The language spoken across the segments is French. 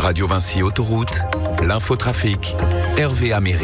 Radio Vinci Autoroute, l'infotrafic, Hervé Améry.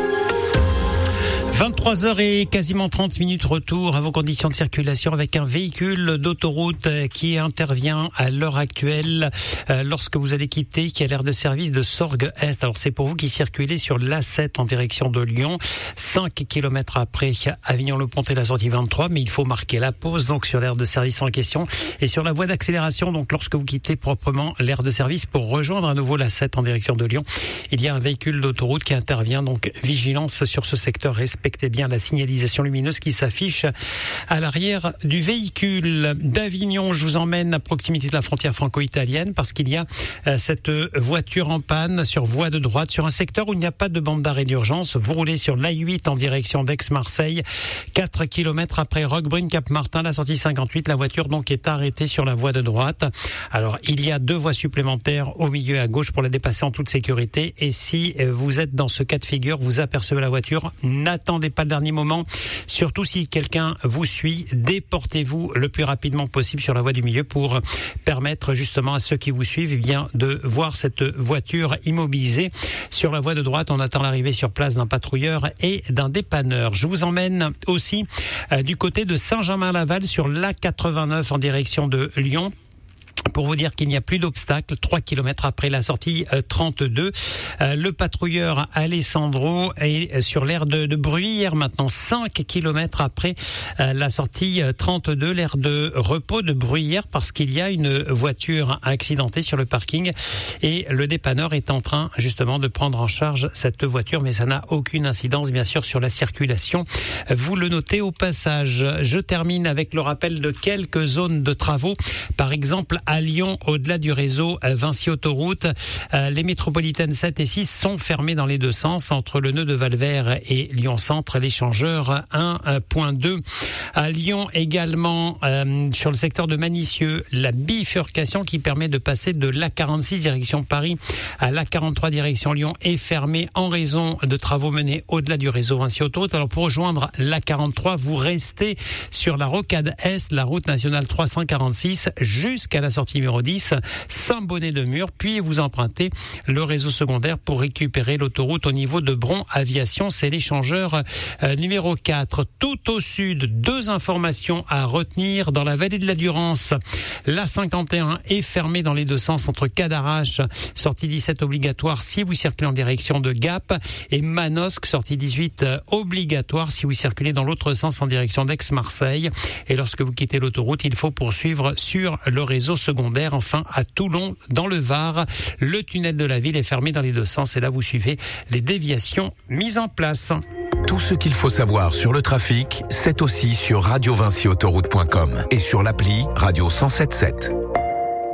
23h et quasiment 30 minutes retour à vos conditions de circulation avec un véhicule d'autoroute qui intervient à l'heure actuelle lorsque vous allez quitter, qui a l'aire de service de Sorgues-Est. Alors c'est pour vous qui circulez sur l'A7 en direction de Lyon, 5 km après Avignon-le-Pont et la sortie 23, mais il faut marquer la pause donc sur l'aire de service en question et sur la voie d'accélération. Donc lorsque vous quittez proprement l'aire de service pour rejoindre à nouveau l'A7 en direction de Lyon, il y a un véhicule d'autoroute qui intervient, donc vigilance sur ce secteur, respectez bien la signalisation lumineuse qui s'affiche à l'arrière du véhicule. D'Avignon, je vous emmène à proximité de la frontière franco-italienne parce qu'il y a cette voiture en panne sur voie de droite, sur un secteur où il n'y a pas de bande d'arrêt d'urgence. Vous roulez sur l'A8 en direction d'Aix-Marseille, 4 km après Roquebrune-Cap-Martin, la sortie 58. La voiture donc est arrêtée sur la voie de droite. Alors, il y a 2 voies supplémentaires au milieu et à gauche pour la dépasser en toute sécurité. Et si vous êtes dans ce cas de figure, vous apercevez la voiture, n'attendez pas le dernier moment. Surtout si quelqu'un vous suit, déportez-vous le plus rapidement possible sur la voie du milieu pour permettre justement à ceux qui vous suivent de voir cette voiture immobilisée sur la voie de droite. On attend l'arrivée sur place d'un patrouilleur et d'un dépanneur. Je vous emmène aussi du côté de Saint-Germain-Laval sur l'A89 en direction de Lyon, pour vous dire qu'il n'y a plus d'obstacle, 3 km après la sortie 32. Le patrouilleur Alessandro est sur l'aire de Bruyères maintenant, 5 km après la sortie 32, l'aire de repos de Bruyères, parce qu'il y a une voiture accidentée sur le parking et le dépanneur est en train justement de prendre en charge cette voiture, mais ça n'a aucune incidence bien sûr sur la circulation. Vous le notez au passage. Je termine avec le rappel de quelques zones de travaux. Par exemple, à Lyon, au-delà du réseau Vinci Autoroute, les métropolitaines 7 et 6 sont fermées dans les deux sens entre le nœud de Valvert et Lyon Centre, l'échangeur 1.2. À Lyon également, sur le secteur de Manicieux, la bifurcation qui permet de passer de l'A46 direction Paris à l'A43 direction Lyon est fermée en raison de travaux menés au-delà du réseau Vinci Autoroute. Alors pour rejoindre l'A43, vous restez sur la rocade Est, la route nationale 346, jusqu'à la sortie numéro 10, Saint-Bonnet-de-Mur, puis vous empruntez le réseau secondaire pour récupérer l'autoroute au niveau de Bron Aviation, c'est l'échangeur numéro 4. Tout au sud, 2 informations à retenir dans la vallée de la Durance. La 51 est fermée dans les deux sens entre Cadarache, sortie 17 obligatoire si vous circulez en direction de Gap, et Manosque, sortie 18 obligatoire si vous circulez dans l'autre sens en direction d'Aix-Marseille. Et lorsque vous quittez l'autoroute, il faut poursuivre sur le réseau secondaire. Enfin, à Toulon, dans le Var, le tunnel de la ville est fermé dans les deux sens et là vous suivez les déviations mises en place. Tout ce qu'il faut savoir sur le trafic, c'est aussi sur radiovinciautoroute.com et sur l'appli Radio 107.7.